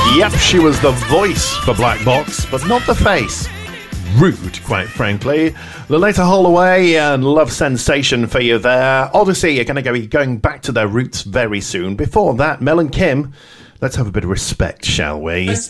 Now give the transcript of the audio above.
Yep, she was the voice for Black Box, but not the face. Rude, quite frankly. Lolita Holloway and Love Sensation for you there. Odyssey are going to be going back to their roots very soon. Before that, Mel and Kim. Let's have a bit of respect, shall we?